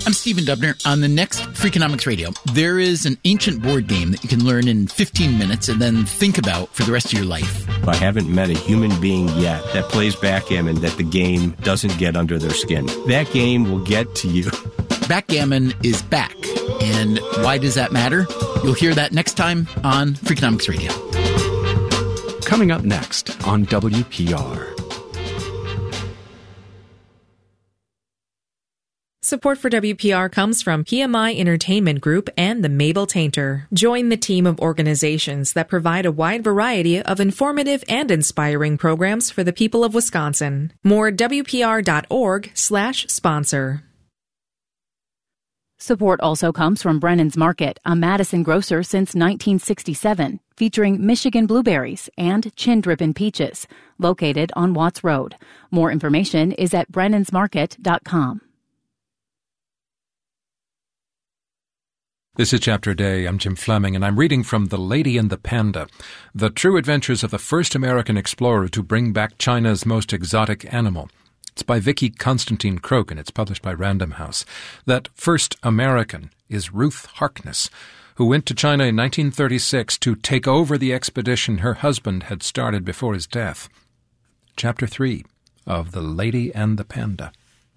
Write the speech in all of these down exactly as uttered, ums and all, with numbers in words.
I'm Stephen Dubner. On the next Freakonomics Radio, there is an ancient board game that you can learn in fifteen minutes and then think about for the rest of your life. I haven't met a human being yet that plays backgammon that the game doesn't get under their skin. That game will get to you. Backgammon is back. And why does that matter? You'll hear that next time on Freakonomics Radio. Coming up next on W P R. Support for W P R comes from P M I Entertainment Group and the Mabel Tainter. Join the team of organizations that provide a wide variety of informative and inspiring programs for the people of Wisconsin. More at W P R dot org slash sponsor. Support also comes from Brennan's Market, a Madison grocer since nineteen sixty-seven, featuring Michigan blueberries and chin drippin' peaches, located on Watts Road. More information is at brennans market dot com. This is Chapter Day. I'm Jim Fleming, and I'm reading from The Lady and the Panda, The True Adventures of the First American Explorer to Bring Back China's Most Exotic Animal. It's by Vicky Constantine Croak, and it's published by Random House. That first American is Ruth Harkness, who went to China in nineteen thirty-six to take over the expedition her husband had started before his death. Chapter three of The Lady and the Panda.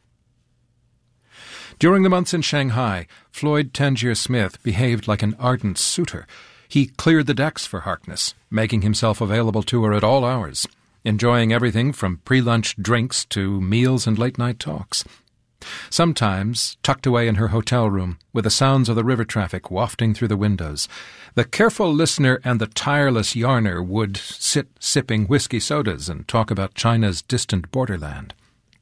During the months in Shanghai, Floyd Tangier Smith behaved like an ardent suitor. He cleared the decks for Harkness, making himself available to her at all hours, enjoying everything from pre-lunch drinks to meals and late-night talks. Sometimes, tucked away in her hotel room, with the sounds of the river traffic wafting through the windows, the careful listener and the tireless yarner would sit sipping whiskey sodas and talk about China's distant borderland.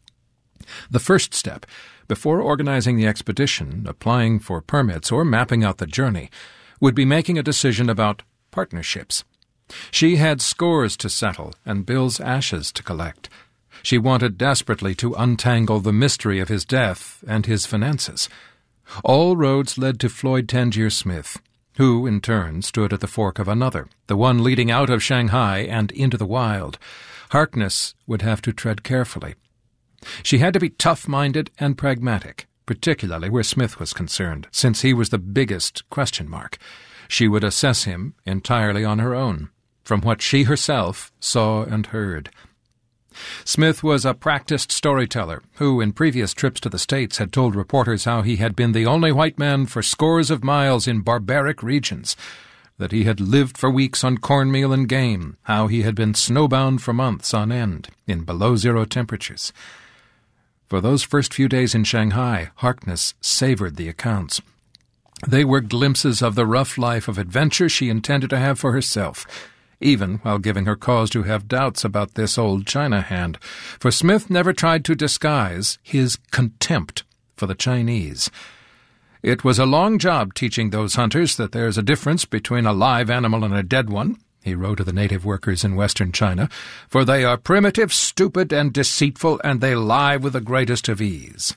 The first step, before organizing the expedition, applying for permits, or mapping out the journey, would be making a decision about partnerships. She had scores to settle and Bill's ashes to collect. She wanted desperately to untangle the mystery of his death and his finances. All roads led to Floyd Tangier Smith, who, in turn, stood at the fork of another, the one leading out of Shanghai and into the wild. Harkness would have to tread carefully. She had to be tough-minded and pragmatic, particularly where Smith was concerned, since he was the biggest question mark. She would assess him entirely on her own, from what she herself saw and heard. Smith was a practiced storyteller who, in previous trips to the States, had told reporters how he had been the only white man for scores of miles in barbaric regions, that he had lived for weeks on cornmeal and game, how he had been snowbound for months on end in below-zero temperatures. For those first few days in Shanghai, Harkness savored the accounts. They were glimpses of the rough life of adventure she intended to have for herself, even while giving her cause to have doubts about this old China hand, for Smith never tried to disguise his contempt for the Chinese. It was a long job teaching those hunters that there's a difference between a live animal and a dead one, he wrote to the native workers in western China, for they are primitive, stupid, and deceitful, and they lie with the greatest of ease.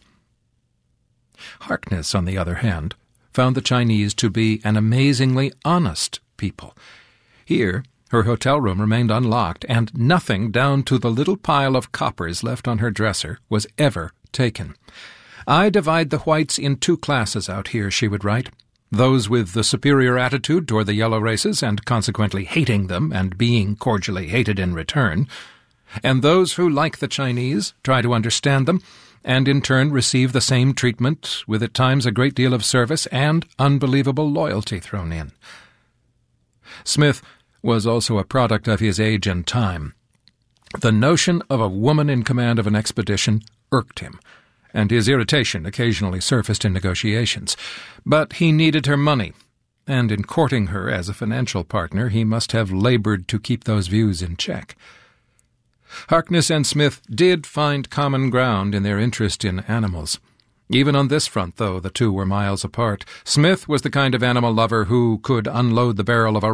Harkness, on the other hand, found the Chinese to be an amazingly honest people. Here, her hotel room remained unlocked, and nothing down to the little pile of coppers left on her dresser was ever taken. I divide the whites in two classes out here, she would write. Those with the superior attitude toward the yellow races and consequently hating them and being cordially hated in return, and those who, like the Chinese, try to understand them and in turn receive the same treatment with at times a great deal of service and unbelievable loyalty thrown in. Smith was also a product of his age and time. The notion of a woman in command of an expedition irked him, and his irritation occasionally surfaced in negotiations. But he needed her money, and in courting her as a financial partner he must have labored to keep those views in check. Harkness and Smith did find common ground in their interest in animals. Even on this front, though, the two were miles apart. Smith was the kind of animal lover who could unload the barrel of a